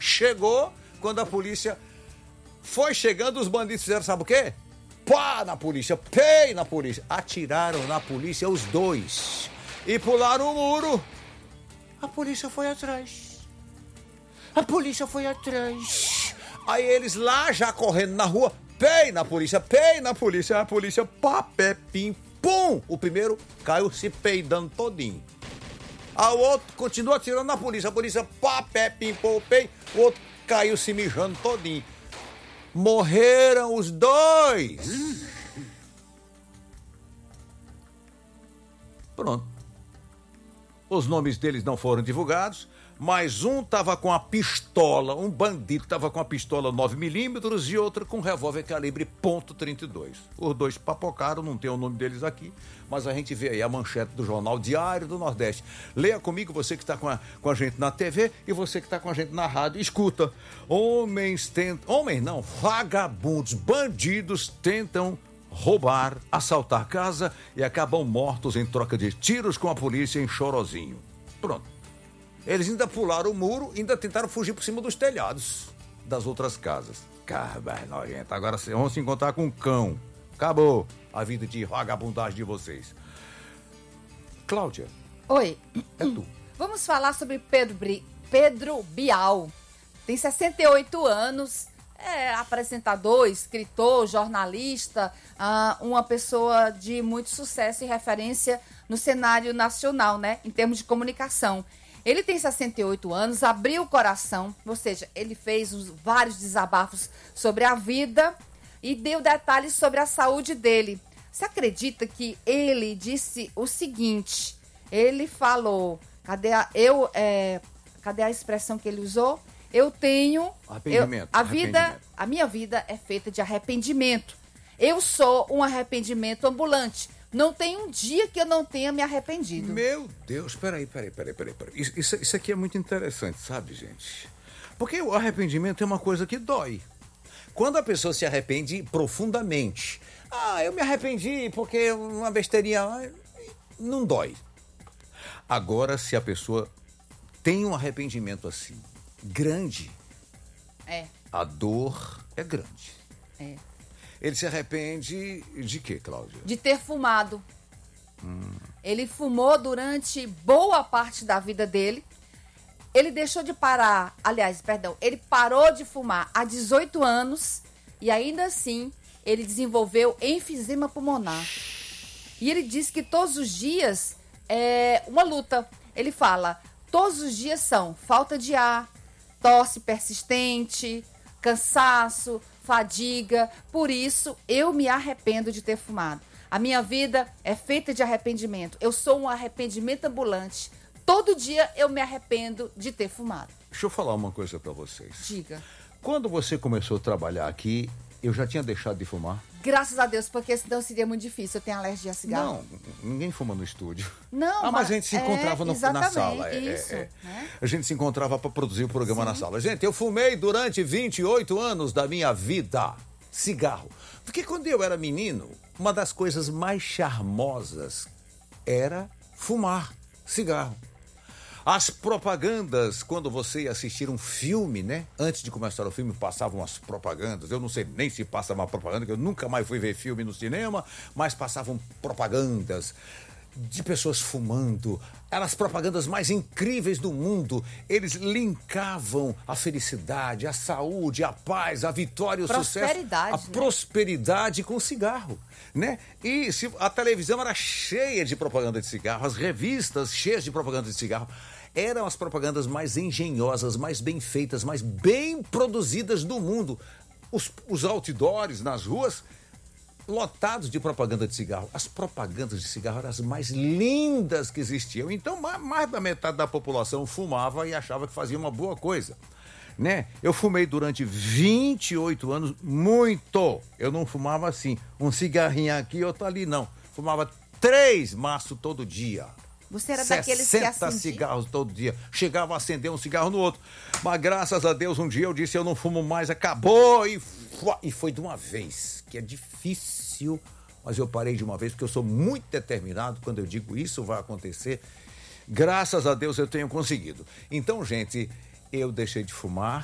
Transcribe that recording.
chegou, quando a polícia foi chegando, os bandidos fizeram, sabe o quê? Pá na polícia, pei na polícia. Atiraram na polícia os dois e pularam o muro. A polícia foi atrás. A polícia foi atrás. Aí eles lá já correndo na rua, pei na polícia, a polícia, pá, pé, pim, pum. O primeiro caiu se peidando todinho. A outro continua atirando na polícia, a polícia, pá, pé, pim, pum, pei. O outro caiu se mijando todinho. Morreram os dois. Pronto. Os nomes deles não foram divulgados, mas um estava com a pistola, um bandido estava com a pistola 9mm e outro com um revólver calibre .32. Os dois papocaram, não tem o nome deles aqui, mas a gente vê aí a manchete do Jornal Diário do Nordeste. Leia comigo, você que está com a gente na TV e você que está com a gente na rádio. Escuta, vagabundos, bandidos tentam roubar, assaltar casa e acabam mortos em troca de tiros com a polícia em Chorozinho. Pronto. Eles ainda pularam o muro, ainda tentaram fugir por cima dos telhados das outras casas. Caramba, nojento. Agora vão se encontrar com um cão. Acabou a vida de vagabundagem de vocês. Cláudia. Oi. É tu. Vamos falar sobre Pedro Bial. Tem 68 anos. É apresentador, escritor, jornalista, uma pessoa de muito sucesso e referência no cenário nacional, né? Em termos de comunicação. Ele tem 68 anos, abriu o coração, ou seja, ele fez vários desabafos sobre a vida e deu detalhes sobre a saúde dele. Você acredita que ele disse o seguinte? Ele falou, cadê a expressão que ele usou? Eu tenho... Arrependimento. A minha vida é feita de arrependimento. Eu sou um arrependimento ambulante. Não tem um dia que eu não tenha me arrependido. Meu Deus, peraí. Isso aqui é muito interessante, sabe, gente? Porque o arrependimento é uma coisa que dói. Quando a pessoa se arrepende profundamente. Eu me arrependi porque uma besteirinha... Não dói. Agora, se a pessoa tem um arrependimento assim, grande, a dor é grande. É. Ele se arrepende de quê, Cláudia? De ter fumado. Ele fumou durante boa parte da vida dele. Ele deixou de parar, ele parou de fumar há 18 anos e ainda assim ele desenvolveu enfisema pulmonar. E ele diz que todos os dias é uma luta. Ele fala, todos os dias são falta de ar, tosse persistente, cansaço, fadiga. Por isso, eu me arrependo de ter fumado. A minha vida é feita de arrependimento. Eu sou um arrependimento ambulante. Todo dia eu me arrependo de ter fumado. Deixa eu falar uma coisa pra vocês. Diga. Quando você começou a trabalhar aqui, eu já tinha deixado de fumar? Graças a Deus, porque senão seria muito difícil. Eu tenho alergia a cigarro. Não, ninguém fuma no estúdio. Não, mas a gente se encontrava na sala. Né? A gente se encontrava para produzir o programa na sala. Gente, eu fumei durante 28 anos da minha vida cigarro. Porque quando eu era menino, uma das coisas mais charmosas era fumar cigarro. As propagandas, quando você ia assistir um filme, né? Antes de começar o filme, passavam as propagandas. Eu não sei nem se passa uma propaganda, que eu nunca mais fui ver filme no cinema, mas passavam propagandas de pessoas fumando. Eram as propagandas mais incríveis do mundo. Eles linkavam a felicidade, a saúde, a paz, a vitória, o sucesso, a prosperidade com o cigarro, né? E a televisão era cheia de propaganda de cigarro, as revistas cheias de propaganda de cigarro. Eram as propagandas mais engenhosas, mais bem feitas, mais bem produzidas do mundo. Os outdoors nas ruas lotados de propaganda de cigarro. As propagandas de cigarro eram as mais lindas que existiam. Então, mais da metade da população fumava e achava que fazia uma boa coisa, né? Eu fumei durante 28 anos, muito. Eu não fumava assim, um cigarrinho aqui, outro ali, não. Fumava 3 maços todo dia. Você era daqueles que 60 cigarros todo dia. Chegava a acender um cigarro no outro. Mas graças a Deus, um dia eu disse, eu não fumo mais, acabou. E foi de uma vez, que é difícil, mas eu parei de uma vez, porque eu sou muito determinado. Quando eu digo isso vai acontecer, graças a Deus eu tenho conseguido. Então, gente, eu deixei de fumar